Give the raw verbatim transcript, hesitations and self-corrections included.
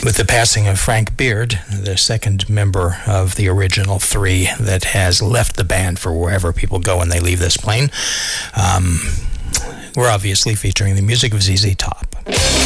with the passing of Frank Beard, the second member of the original three that has left the band for wherever people go when they leave this plane. Um, we're obviously featuring the music of Z Z Top.